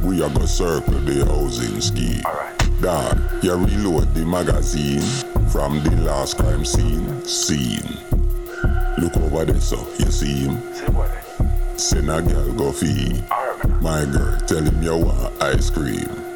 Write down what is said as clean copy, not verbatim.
We are gonna circle the housing scheme. Dog, you reload the magazine from the last crime scene. Look over there, so you see him. Send a girl go feed. My girl, tell him you want ice cream.